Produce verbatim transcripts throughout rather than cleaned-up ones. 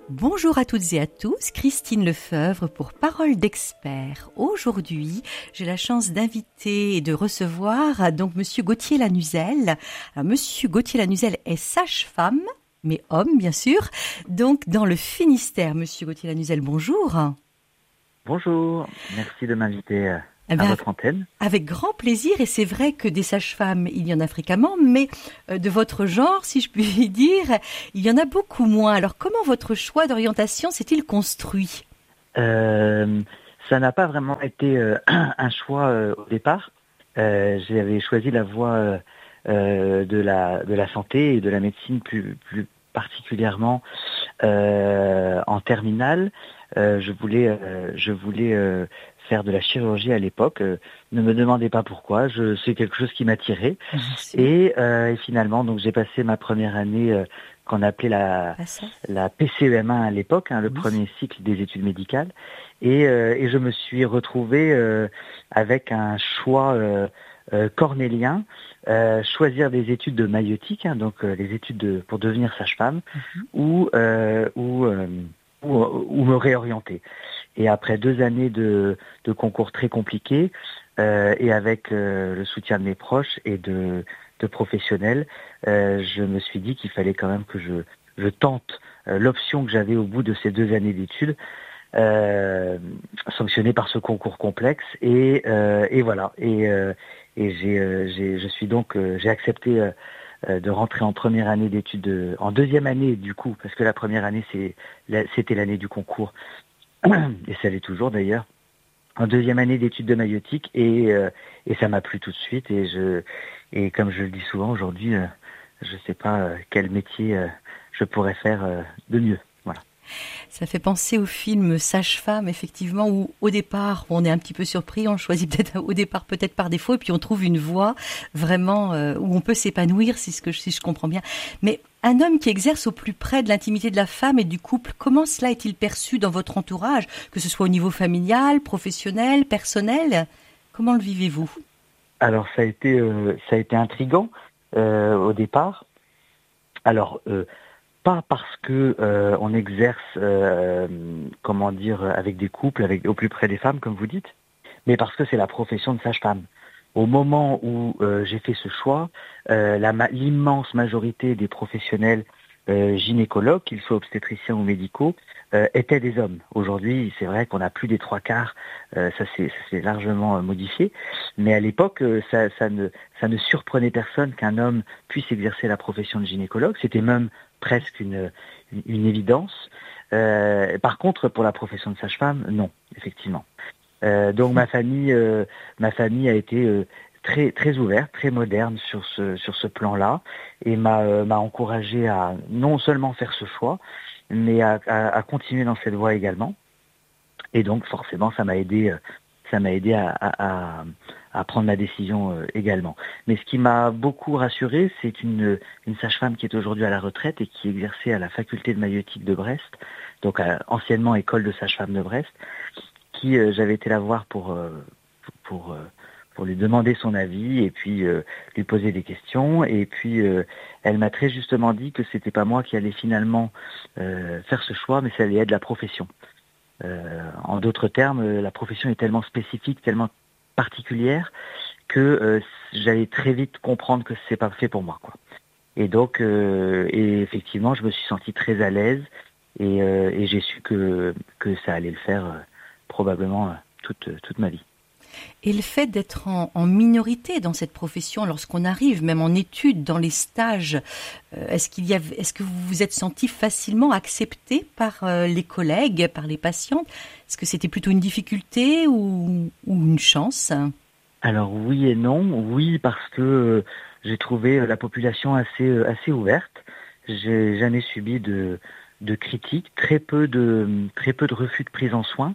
Bonjour à toutes et à tous, Christine Lefebvre pour Parole d'expert. Aujourd'hui, j'ai la chance d'inviter et de recevoir donc Monsieur Gauthier Lanuzel. Alors, Monsieur Gauthier Lanuzel est sage-femme, mais homme bien sûr, donc dans le Finistère. Monsieur Gauthier Lanuzel, bonjour. Bonjour, merci de m'inviter Eh à bien, votre antenne. avec grand plaisir, et c'est vrai que des sages-femmes, il y en a fréquemment, mais de votre genre, si je puis dire, il y en a beaucoup moins. Alors, comment votre choix d'orientation s'est-il construit ? euh, Ça n'a pas vraiment été euh, un choix euh, au départ. Euh, j'avais choisi la voie euh, de, la, de la santé et de la médecine plus, plus particulièrement euh, en terminale. Euh, je voulais, euh, je voulais euh, faire de la chirurgie à l'époque. Euh, ne me demandez pas pourquoi. Je, c'est quelque chose qui m'attirait. Et, euh, et finalement, donc j'ai passé ma première année euh, qu'on appelait la, la P C E M un à l'époque, hein, le oui. premier cycle des études médicales. Et, euh, et je me suis retrouvé euh, avec un choix euh, euh, cornélien, euh, choisir des études de maïeutique, hein, donc euh, les études de, pour devenir sage-femme, mm-hmm. ou, euh, ou, euh, ou, ou me réorienter. Et après deux années de, de concours très compliqués, euh, et avec euh, le soutien de mes proches et de, de professionnels, euh, je me suis dit qu'il fallait quand même que je, je tente euh, l'option que j'avais au bout de ces deux années d'études, euh, sanctionnée par ce concours complexe. Et, euh, et voilà. Et, euh, et j'ai, euh, j'ai, je suis donc, euh, j'ai accepté euh, de rentrer en première année d'études, de, en deuxième année du coup, parce que la première année c'est, c'était l'année du concours. Et ça l'est toujours d'ailleurs, en deuxième année d'études de maïeutique, et, euh, et ça m'a plu tout de suite, et je et comme je le dis souvent aujourd'hui, euh, je ne sais pas euh, quel métier euh, je pourrais faire euh, de mieux. Voilà. Ça fait penser au film Sage-Femme, effectivement, où au départ, on est un petit peu surpris, on choisit peut-être au départ peut-être par défaut, et puis on trouve une voie vraiment euh, où on peut s'épanouir, si, ce que, si je comprends bien. Mais un homme qui exerce au plus près de l'intimité de la femme et du couple, comment cela est-il perçu dans votre entourage, que ce soit au niveau familial, professionnel, personnel ? Comment le vivez-vous ? Alors ça a été, euh, ça a été intriguant euh, au départ. Alors, euh, pas parce que euh, on exerce, euh, comment dire, avec des couples, avec au plus près des femmes, comme vous dites, mais parce que c'est la profession de sage-femme. Au moment où euh, j'ai fait ce choix, euh, la, l'immense majorité des professionnels euh, gynécologues, qu'ils soient obstétriciens ou médicaux, euh, étaient des hommes. Aujourd'hui, c'est vrai qu'on a plus des trois quarts, euh, ça s'est, ça s'est largement euh, modifié, mais à l'époque, euh, ça, ça, ne, ça ne surprenait personne qu'un homme puisse exercer la profession de gynécologue. C'était même presque une, une, une évidence. Euh, par contre, pour la profession de sage-femme, non, effectivement. Euh, donc ma famille, euh, ma famille a été euh, très très ouverte, très moderne sur ce sur ce plan-là, et m'a euh, m'a encouragé à non seulement faire ce choix, mais à, à, à continuer dans cette voie également. Et donc forcément, ça m'a aidé, euh, ça m'a aidé à, à, à prendre ma décision euh, également. Mais ce qui m'a beaucoup rassuré, c'est une une sage-femme qui est aujourd'hui à la retraite et qui exerçait à la faculté de maïeutique de Brest, donc à, anciennement école de sage-femme de Brest. Qui euh, j'avais été la voir pour euh, pour euh, pour lui demander son avis et puis euh, lui poser des questions, et puis euh, elle m'a très justement dit que c'était pas moi qui allais finalement euh, faire ce choix, mais ça allait être la profession. Euh, en d'autres termes, la profession est tellement spécifique, tellement particulière que euh, j'allais très vite comprendre que c'est pas fait pour moi, quoi. Et donc euh, et effectivement, je me suis senti très à l'aise, et, euh, et j'ai su que que ça allait le faire. Euh, probablement toute, toute ma vie. Et le fait d'être en, en minorité dans cette profession, lorsqu'on arrive, même en études, dans les stages, euh, est-ce qu'il y a, est-ce que vous vous êtes senti facilement accepté par euh, les collègues, par les patientes ? Est-ce que c'était plutôt une difficulté ou, ou une chance ? Alors oui et non. Oui, parce que euh, j'ai trouvé la population assez, assez ouverte. J'ai jamais subi de, de critiques, très peu de, très peu de refus de prise en soin.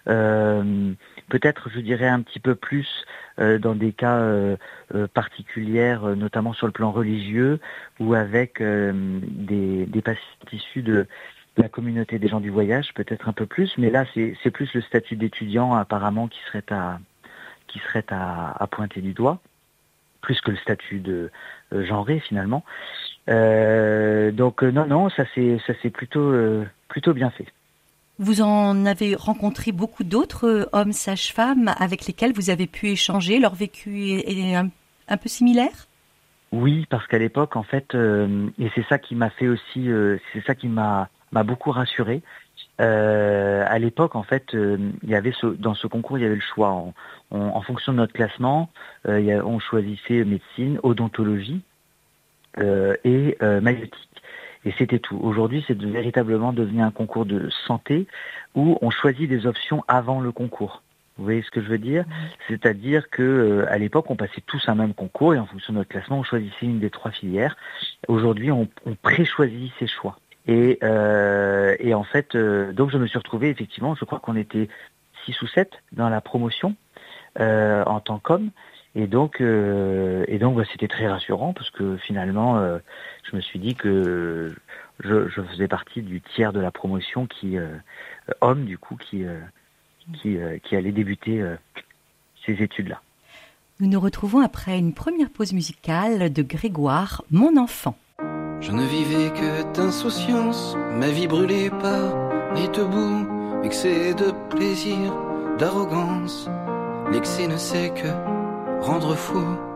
Euh, peut-être, je dirais, un petit peu plus euh, dans des cas euh, euh, particuliers, euh, notamment sur le plan religieux, ou avec euh, des, des patients issus de la communauté des gens du voyage, peut-être un peu plus. Mais là, c'est, c'est plus le statut d'étudiant, apparemment, qui serait à, qui serait à, à pointer du doigt, plus que le statut de euh, genré, finalement. Euh, donc euh, non, non, ça c'est ça c'est plutôt euh, plutôt bien fait. Vous en avez rencontré beaucoup d'autres euh, hommes sages-femmes avec lesquels vous avez pu échanger. Leur vécu est, est un, un peu similaire? Oui, parce qu'à l'époque, en fait, euh, et c'est ça qui m'a fait aussi, euh, c'est ça qui m'a m'a beaucoup rassuré. Euh, à l'époque, en fait, euh, il y avait ce, dans ce concours, il y avait le choix. On, on, en fonction de notre classement, euh, il y a, on choisissait médecine, odontologie euh, et euh, maïeutique. Et c'était tout. Aujourd'hui, c'est de, véritablement devenu un concours de santé où on choisit des options avant le concours. Vous voyez ce que je veux dire? C'est-à-dire que euh, à l'époque, on passait tous un même concours et en fonction de notre classement, on choisissait une des trois filières. Aujourd'hui, on, on pré-choisit ses choix. Et, euh, et en fait, euh, donc je me suis retrouvé effectivement, je crois qu'on était six ou sept dans la promotion euh, en tant qu'homme. Et donc, euh, et donc, bah, c'était très rassurant parce que finalement, euh, je me suis dit que je, je faisais partie du tiers de la promotion qui, euh, homme du coup, qui, euh, qui, euh, qui allait débuter euh, ces études-là. Nous nous retrouvons après une première pause musicale de Grégoire, Mon enfant. Je ne vivais que d'insouciance, ma vie brûlée par les deux bouts, excès de plaisir, d'arrogance. L'excès ne sait que rendre fou.